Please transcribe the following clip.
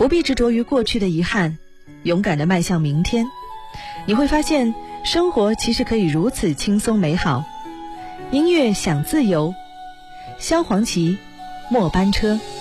不必执着于过去的遗憾，勇敢地迈向明天。你会发现生活其实可以如此轻松美好。音乐想自由，萧煌奇，末班车。